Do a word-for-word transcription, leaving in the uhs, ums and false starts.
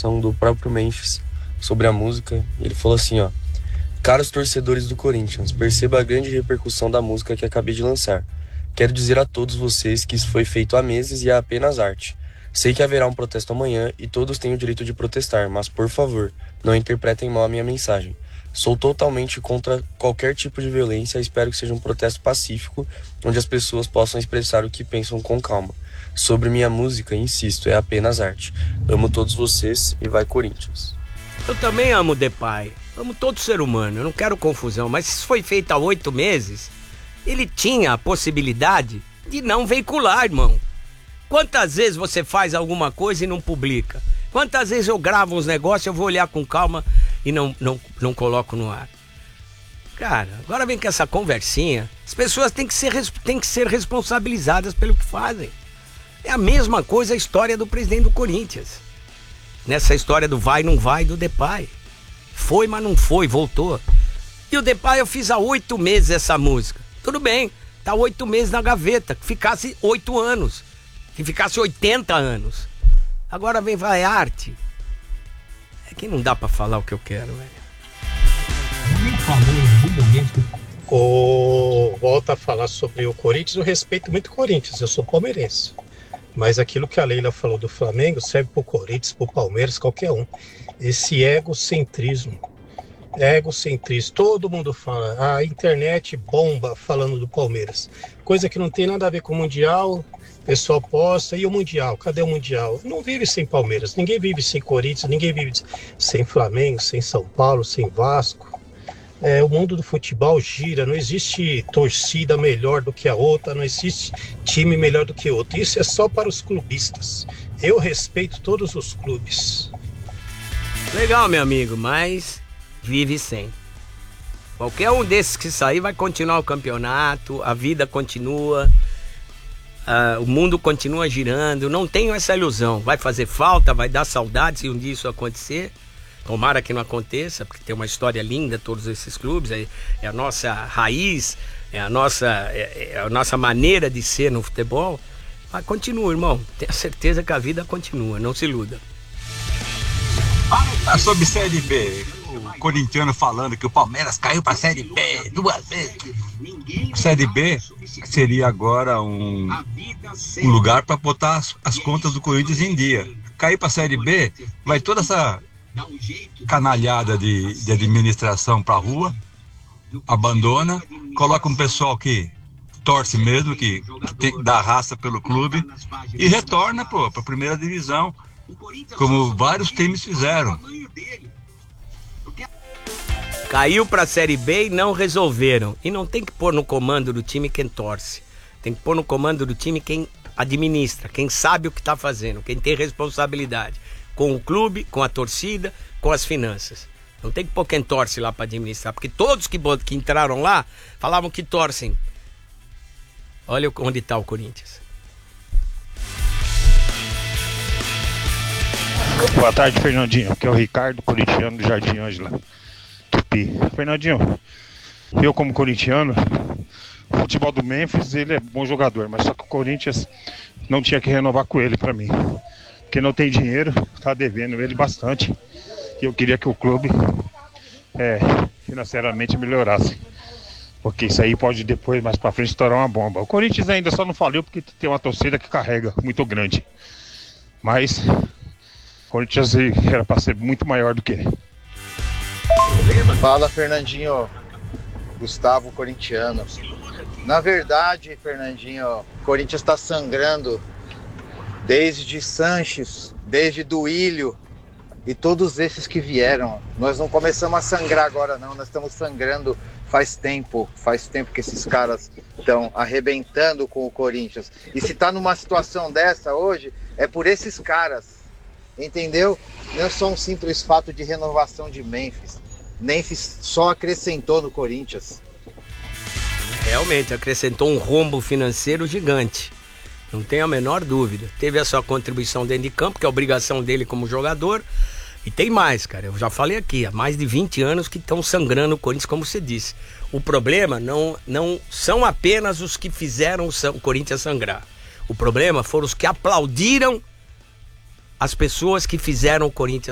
declaração do próprio Memphis sobre a música. Ele falou assim, ó: caros torcedores do Corinthians, perceba a grande repercussão da música que acabei de lançar. Quero dizer a todos vocês que isso foi feito há meses e é apenas arte. Sei que haverá um protesto amanhã e todos têm o direito de protestar, mas por favor, não interpretem mal a minha mensagem. Sou totalmente contra qualquer tipo de violência e espero que seja um protesto pacífico, onde as pessoas possam expressar o que pensam com calma. Sobre minha música, insisto, é apenas arte. Amo todos vocês e vai Corinthians. Eu também amo o Depay, amo todo ser humano, eu não quero confusão, mas isso foi feito há oito meses, ele tinha a possibilidade de não veicular, irmão. Quantas vezes você faz alguma coisa e não publica? Quantas vezes eu gravo uns negócios, eu vou olhar com calma e não, não, não coloco no ar? Cara, agora vem com essa conversinha. As pessoas têm que ser, têm que ser responsabilizadas pelo que fazem. É a mesma coisa a história do presidente do Corinthians. Nessa história do vai, não vai do Depay. Foi, mas não foi, voltou. E o Depay, eu fiz há oito meses essa música. Tudo bem, tá oito meses na gaveta, que ficasse oito anos. Que ficasse oitenta anos. Agora vem, vai arte. É que não dá pra falar o que eu quero, velho. Nem falou em algum momento. O... Volta a falar sobre o Corinthians, eu respeito muito o Corinthians, eu sou palmeirense. Mas aquilo que a Leila falou do Flamengo serve pro Corinthians, pro Palmeiras, qualquer um. Esse egocentrismo. Egocentrismo. Todo mundo fala. A internet bomba falando do Palmeiras. Coisa que não tem nada a ver com o Mundial. O pessoal posta, e o Mundial? Cadê o Mundial? Não vive sem Palmeiras, ninguém vive sem Corinthians, ninguém vive sem Flamengo, sem São Paulo, sem Vasco. É, o mundo do futebol gira, não existe torcida melhor do que a outra, não existe time melhor do que outro. Isso é só para os clubistas. Eu respeito todos os clubes. Legal, meu amigo, mas vive sem. Qualquer um desses que sair vai continuar o campeonato, a vida continua. Uh, o mundo continua girando, não tenho essa ilusão. Vai fazer falta, vai dar saudade se um dia isso acontecer. Tomara que não aconteça, porque tem uma história linda todos esses clubes, é, é a nossa raiz, é a nossa, é, é a nossa maneira de ser no futebol. Mas continua, irmão, tenha certeza que a vida continua, não se iluda. Ah, sobre Série B, o corintiano falando que o Palmeiras caiu para a Série B duas vezes. Série B seria agora um, um lugar para botar as, as contas do Corinthians em dia. Cair para a Série B, vai toda essa canalhada de, de administração para a rua, abandona, coloca um pessoal que torce mesmo, que, que tem, dá raça pelo clube e retorna para a primeira divisão, como vários times fizeram. Caiu pra Série B e não resolveram. E não tem que pôr no comando do time quem torce. Tem que pôr no comando do time quem administra, quem sabe o que tá fazendo, quem tem responsabilidade. Com o clube, com a torcida, com as finanças. Não tem que pôr quem torce lá pra administrar. Porque todos que, que entraram lá falavam que torcem. Olha onde tá o Corinthians. Boa tarde, Fernandinho. Aqui é o Ricardo, corintiano do Jardim Ângela. Fernandinho, eu como corintiano, o futebol do Memphis, ele é bom jogador, mas só que o Corinthians não tinha que renovar com ele pra mim, porque não tem dinheiro, tá devendo ele bastante, e eu queria que o clube é, financeiramente melhorasse, porque isso aí pode depois, mais pra frente, estourar uma bomba. O Corinthians ainda só não faliu porque tem uma torcida que carrega muito grande, mas o Corinthians era pra ser muito maior do que ele. Fala, Fernandinho, Gustavo, corintiano. Na verdade, Fernandinho, o Corinthians está sangrando desde Sanches, desde Duílio e todos esses que vieram. Nós não começamos a sangrar agora não, nós estamos sangrando faz tempo, faz tempo que esses caras estão arrebentando com o Corinthians. E se está numa situação dessa hoje, é por esses caras, entendeu? Não é só um simples fato de renovação de Memphis. Memphis só acrescentou no Corinthians. Realmente, acrescentou um rombo financeiro gigante. Não tenho a menor dúvida. Teve a sua contribuição dentro de campo, que é a obrigação dele como jogador. E tem mais, cara. Eu já falei aqui, há mais de vinte anos que estão sangrando o Corinthians, como você disse. O problema não, não são apenas os que fizeram o Corinthians sangrar. O problema foram os que aplaudiram as pessoas que fizeram o Corinthians